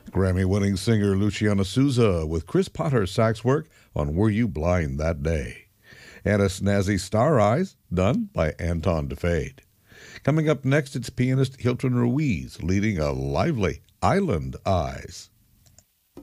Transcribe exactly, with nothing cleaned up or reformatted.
Grammy-winning singer Luciana Souza with Chris Potter sax work on Were You Blind That Day. And a snazzy Star Eyes, done by Anton DeFade. Coming up next, it's pianist Hilton Ruiz leading a lively Island Eyes.